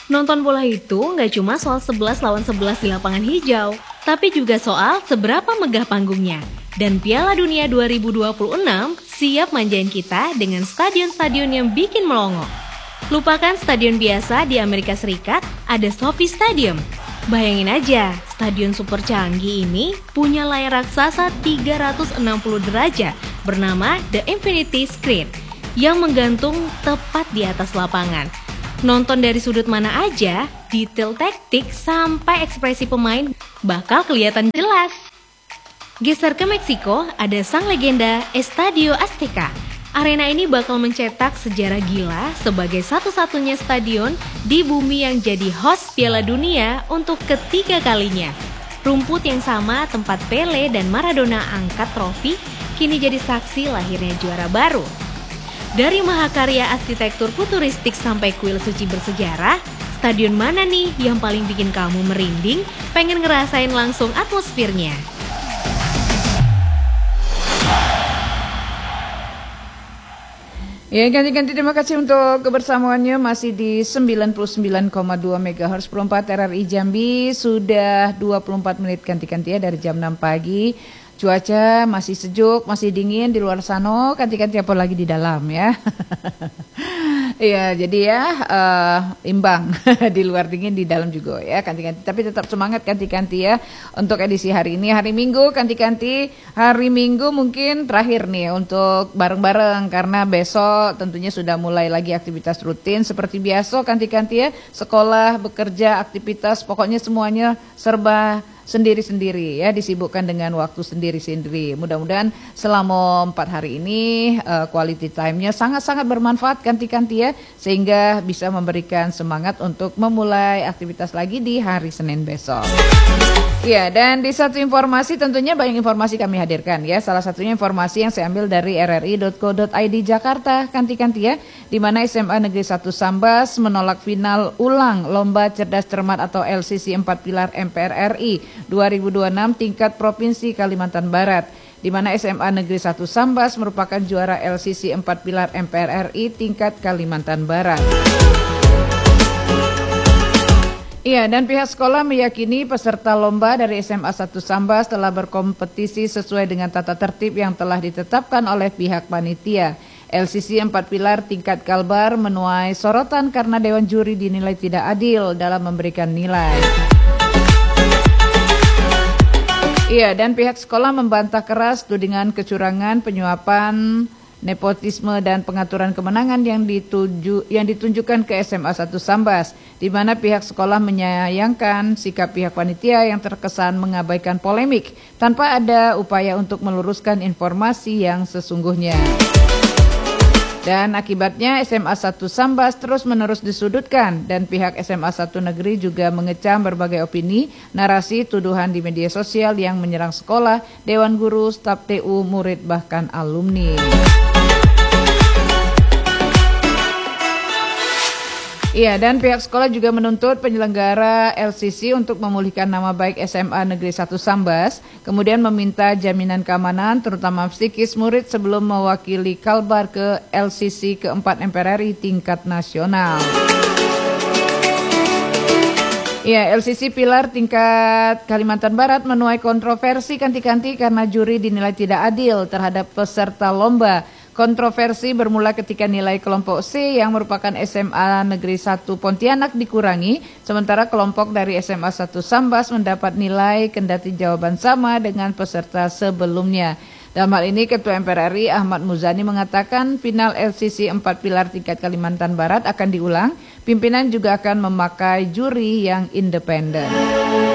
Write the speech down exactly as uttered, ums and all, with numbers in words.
Nonton bola itu nggak cuma soal sebelas lawan sebelas di lapangan hijau, tapi juga soal seberapa megah panggungnya. Dan Piala Dunia dua ribu dua puluh enam siap manjain kita dengan stadion-stadion yang bikin melongo. Lupakan stadion biasa di Amerika Serikat, ada SoFi Stadium. Bayangin aja, stadion super canggih ini punya layar raksasa tiga ratus enam puluh derajat bernama The Infinity Screen yang menggantung tepat di atas lapangan. Nonton dari sudut mana aja, detail taktik sampai ekspresi pemain bakal kelihatan jelas. Geser ke Meksiko, ada sang legenda Estadio Azteca. Arena ini bakal mencetak sejarah gila sebagai satu-satunya stadion di bumi yang jadi host Piala Dunia untuk ketiga kalinya. Rumput yang sama tempat Pele dan Maradona angkat trofi kini jadi saksi lahirnya juara baru. Dari mahakarya arsitektur futuristik sampai kuil suci bersejarah, stadion mana nih yang paling bikin kamu merinding, pengen ngerasain langsung atmosfernya? Ya, ganti-ganti terima kasih untuk kebersamaannya masih di sembilan puluh sembilan koma dua megahertz per empat R R I Jambi. Sudah dua puluh empat menit ganti-ganti ya dari jam enam pagi. Cuaca masih sejuk, masih dingin di luar sana, ganti-ganti apa lagi di dalam ya. Iya, jadi ya uh, imbang di luar dingin, di dalam juga ya ganti-ganti. Tapi tetap semangat ganti-ganti ya untuk edisi hari ini, hari Minggu ganti-ganti. Hari Minggu mungkin terakhir nih untuk bareng-bareng karena besok tentunya sudah mulai lagi aktivitas rutin seperti biasa ganti-ganti ya. Sekolah, bekerja, aktivitas, pokoknya semuanya serba sendiri-sendiri ya, disibukkan dengan waktu sendiri-sendiri. Mudah-mudahan selama empat hari ini uh, quality time-nya sangat-sangat bermanfaat ganti-ganti ya, sehingga bisa memberikan semangat untuk memulai aktivitas lagi di hari Senin besok. Ya, dan di satu informasi tentunya banyak informasi kami hadirkan ya. Salah satunya informasi yang saya ambil dari r r i dot co dot i d Jakarta ganti-ganti ya, di mana S M A Negeri satu Sambas menolak final ulang Lomba Cerdas Cermat atau L C C empat Pilar M P R R I dua ribu dua puluh enam tingkat Provinsi Kalimantan Barat, di mana S M A Negeri satu Sambas merupakan juara L C C empat Pilar M P R R I tingkat Kalimantan Barat. Iya, dan pihak sekolah meyakini peserta lomba dari S M A satu Sambas telah berkompetisi sesuai dengan tata tertib yang telah ditetapkan oleh pihak panitia. L C C empat Pilar tingkat Kalbar menuai sorotan karena Dewan Juri dinilai tidak adil dalam memberikan nilai. Iya, dan pihak sekolah membantah keras tudingan kecurangan, penyuapan, nepotisme dan pengaturan kemenangan yang dituju yang ditunjukkan ke S M A satu Sambas, di mana pihak sekolah menyayangkan sikap pihak panitia yang terkesan mengabaikan polemik tanpa ada upaya untuk meluruskan informasi yang sesungguhnya. Dan akibatnya S M A satu Sambas terus-menerus disudutkan, dan pihak S M A satu Negeri juga mengecam berbagai opini, narasi, tuduhan di media sosial yang menyerang sekolah, dewan guru, staf T U, murid bahkan alumni. Iya, dan pihak sekolah juga menuntut penyelenggara L C C untuk memulihkan nama baik S M A Negeri satu Sambas, kemudian meminta jaminan keamanan terutama psikis murid sebelum mewakili Kalbar ke L C C keempat M P R R I tingkat nasional. Ya, L C C Pilar tingkat Kalimantan Barat menuai kontroversi ganti-ganti karena juri dinilai tidak adil terhadap peserta lomba. Kontroversi bermula ketika nilai kelompok C yang merupakan S M A Negeri satu Pontianak dikurangi, sementara kelompok dari S M A satu Sambas mendapat nilai kendati jawaban sama dengan peserta sebelumnya. Dalam hal ini, Ketua M P R R I Ahmad Muzani mengatakan final L C C empat Pilar tingkat Kalimantan Barat akan diulang. Pimpinan juga akan memakai juri yang independen.